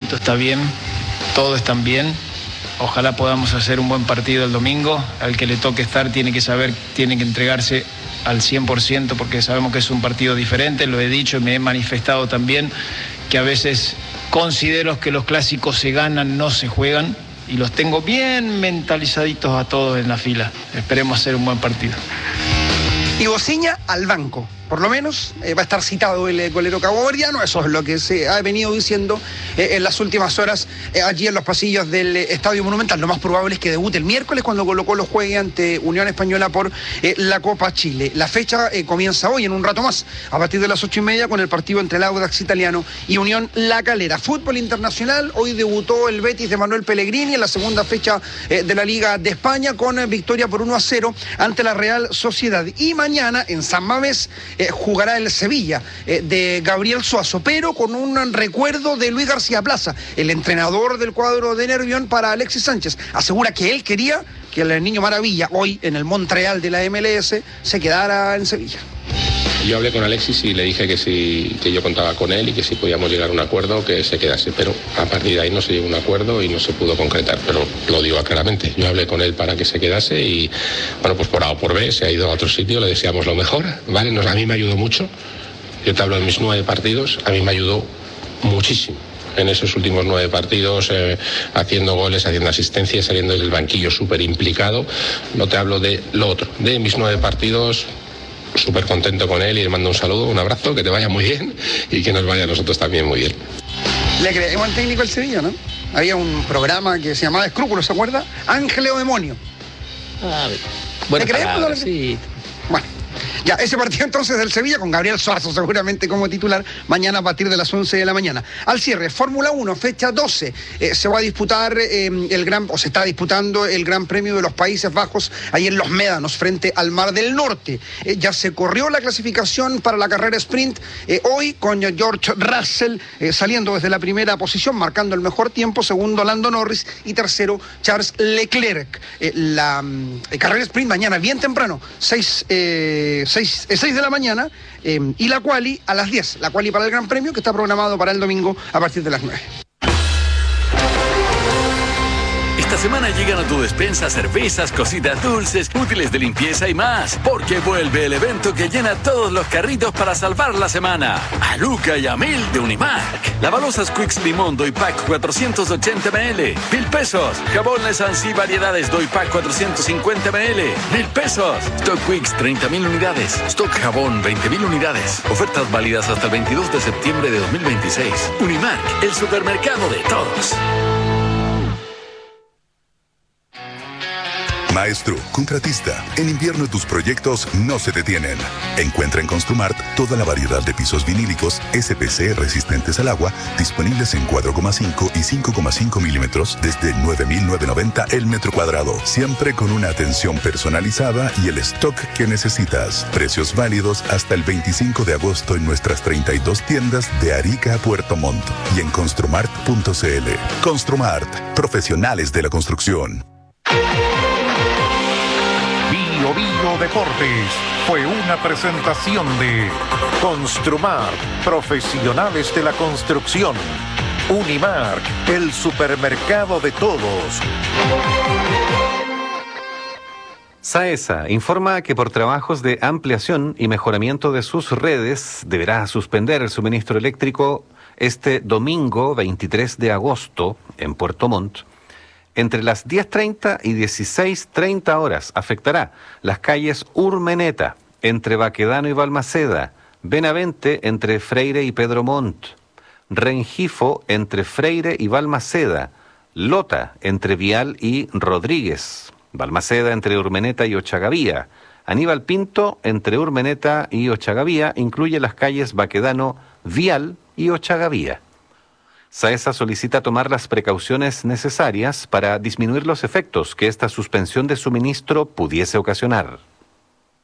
Pablito está bien, todos están bien. Ojalá podamos hacer un buen partido el domingo. Al que le toque estar tiene que saber, tiene que entregarse al 100%, porque sabemos que es un partido diferente. Lo he dicho y me he manifestado también que a veces considero que los clásicos se ganan, no se juegan, y los tengo bien mentalizaditos a todos en la fila. Esperemos hacer un buen partido. Y Bociña al banco. Por lo menos va a estar citado el golero caboverdiano. Eso es lo que se ha venido diciendo en las últimas horas allí en los pasillos del Estadio Monumental. Lo más probable es que debute el miércoles cuando Colo-Colo juegue ante Unión Española por la Copa Chile. La fecha comienza hoy, en un rato más, a partir de las 8:30, con el partido entre el Audax Italiano y Unión La Calera. Fútbol internacional, hoy debutó el Betis de Manuel Pellegrini en la segunda fecha de la Liga de España, con victoria por 1-0 ante la Real Sociedad. Y mañana en San Mamés jugará el Sevilla de Gabriel Suazo, pero con un recuerdo de Luis García Plaza, el entrenador del cuadro de Nervión, para Alexis Sánchez. Asegura que él quería que el Niño Maravilla, hoy en el Montreal de la MLS, se quedara en Sevilla. Yo hablé con Alexis y le dije que yo contaba con él y que si podíamos llegar a un acuerdo, que se quedase, pero a partir de ahí no se llegó a un acuerdo y no se pudo concretar, pero lo digo claramente. Yo hablé con él para que se quedase y, bueno, pues por A o por B se ha ido a otro sitio, le deseamos lo mejor, ¿vale? A mí me ayudó mucho. Yo te hablo de mis 9 partidos, a mí me ayudó muchísimo en esos últimos 9 partidos, haciendo goles, haciendo asistencias, saliendo del banquillo súper implicado. No te hablo de lo otro, de mis 9 partidos. Súper contento con él y le mando un saludo, un abrazo, que te vaya muy bien y que nos vaya a nosotros también muy bien. Le creemos al técnico del Sevilla, ¿no? Había un programa que se llamaba Escrúpulos, ¿se acuerda? Ángel o Demonio. Bueno, ¿Le creemos? sí. Bueno. Ya, ese partido entonces del Sevilla con Gabriel Suazo seguramente como titular mañana a partir de las 11 de la mañana. Al cierre, Fórmula 1, fecha 12, se va a disputar se está disputando el Gran Premio de los Países Bajos ahí en Los Médanos, frente al Mar del Norte. Ya se corrió la clasificación para la carrera sprint hoy, con George Russell saliendo desde la primera posición, marcando el mejor tiempo, segundo Lando Norris y tercero Charles Leclerc. La carrera sprint mañana bien temprano, 6 de la mañana, y la quali a las 10, la quali para el Gran Premio, que está programado para el domingo a partir de las 9. Esta semana llegan a tu despensa cervezas, cositas dulces, útiles de limpieza y más, porque vuelve el evento que llena todos los carritos para salvar la semana. A Luca y a Mil de Unimark. Lavalosas Quicks Limón Doy Pack 480 ml, 1,000 pesos. Jabón Lesansi Variedades Doy Pack 450 ml, 1,000 pesos. Stock Quicks 30,000 unidades. Stock Jabón 20,000 unidades. Ofertas válidas hasta el 22 de septiembre de 2026. Unimark, el supermercado de todos. Maestro, contratista, en invierno tus proyectos no se detienen. Encuentra en Construmart toda la variedad de pisos vinílicos SPC resistentes al agua, disponibles en 4,5 y 5,5 milímetros desde 9,990 el metro cuadrado. Siempre con una atención personalizada y el stock que necesitas. Precios válidos hasta el 25 de agosto en nuestras 32 tiendas de Arica a Puerto Montt y en construmart.cl. Construmart, profesionales de la construcción. Bio Deportes fue una presentación de Construmart, profesionales de la construcción. Unimark, el supermercado de todos. SAESA informa que por trabajos de ampliación y mejoramiento de sus redes deberá suspender el suministro eléctrico este domingo 23 de agosto en Puerto Montt. Entre las 10:30 y 16:30 horas afectará las calles Urmeneta, entre Baquedano y Balmaceda, Benavente, entre Freire y Pedro Montt, Rengifo, entre Freire y Balmaceda, Lota, entre Vial y Rodríguez, Balmaceda, entre Urmeneta y Ochagavía, Aníbal Pinto, entre Urmeneta y Ochagavía, incluye las calles Baquedano, Vial y Ochagavía. SAESA solicita tomar las precauciones necesarias para disminuir los efectos que esta suspensión de suministro pudiese ocasionar.